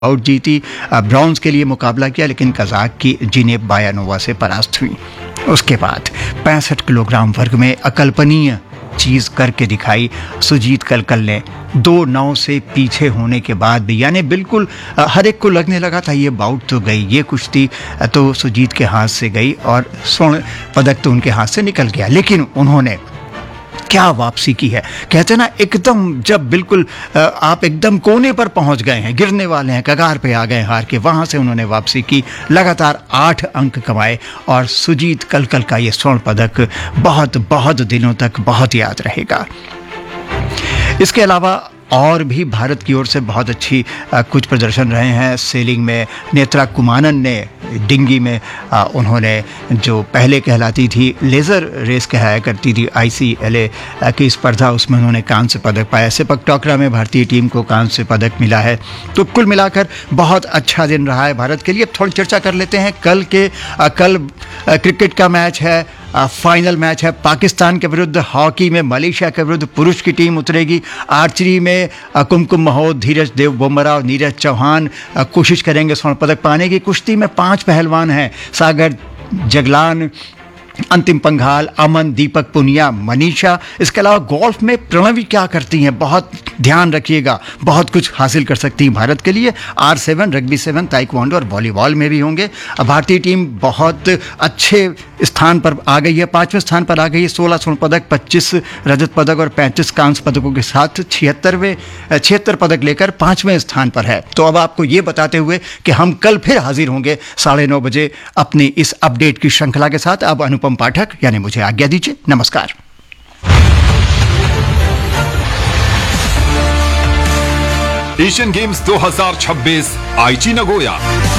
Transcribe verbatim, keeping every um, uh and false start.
Bought जीती, bronze के लिए मुकाबला किया, लेकिन कजाक की जिनेब बायानोवा से परास्त हुई। उसके बाद पैंसठ किलोग्राम वर्ग में अकल्पनीय चीज करके दिखाई सुजीत कलकल ने। दो नौ से पीछे होने के बाद भी, यानी बिल्कुल हर एक को लगने लगा था ये बाउट तो गई, ये कुश्ती तो सुजीत के हाथ से गई और स्वर्ण पदक तो उनके हाथ से निकल गया। लेकिन उन्होंने क्या वापसी की है। कहते ना, एकदम जब बिल्कुल आप एकदम कोने पर पहुंच गए हैं, गिरने वाले हैं, कगार पे आ गए हार के, वहां से उन्होंने वापसी की, लगातार आठ अंक कमाए और सुजीत कलकल का ये स्वर्ण पदक बहुत बहुत दिनों तक बहुत याद रहेगा। इसके अलावा और भी भारत की ओर से बहुत अच्छी आ, कुछ प्रदर्शन रहे हैं। सेलिंग में नेत्रा कुमानन ने डिंगी में आ, उन्होंने जो पहले कहलाती थी लेज़र रेस कहलाया करती थी आई सी एल ए की स्पर्धा, उसमें उन्होंने कांस्य पदक पाया। सेपक टोकरा में भारतीय टीम को कांस्य पदक मिला है। तो कुल मिलाकर बहुत अच्छा दिन रहा है भारत के लिए। अब थोड़ी चर्चा कर लेते हैं कल के आ, कल आ, क्रिकेट का मैच है, फाइनल मैच है पाकिस्तान के विरुद्ध। हॉकी में मलेशिया के विरुद्ध पुरुष की टीम उतरेगी। आर्चरी में कुमकुम महोद, धीरज देव बोमरा और नीरज चौहान कोशिश करेंगे स्वर्ण पदक पाने की। कुश्ती में पांच पहलवान हैं, सागर जगलान, अंतिम पंघाल, अमन, दीपक पुनिया, मनीषा। इसके अलावा गोल्फ में प्रणवी क्या करती हैं, बहुत ध्यान रखिएगा, बहुत कुछ हासिल कर सकती हैं भारत के लिए। Are seven, rugby seven, taekwondo और वॉलीबॉल में भी होंगे। भारतीय टीम बहुत अच्छे स्थान पर आ गई है, पांचवें स्थान पर आ गई है। सोलह स्वर्ण पदक, पच्चीस रजत पदक और पैंतीस कांस्य पदकों के साथ छिहत्तरवें छिहत्तर पदक लेकर पांचवें स्थान पर है। तो अब आपको ये बताते हुए कि हम कल फिर हाजिर होंगे साढ़े नौ बजे अपनी इस अपडेट की श्रृंखला के साथ। अब अनुपम पाठक यानी मुझे आज्ञा दीजिए। नमस्कार। एशियन गेम्स दो हज़ार छब्बीस आईची नगोया।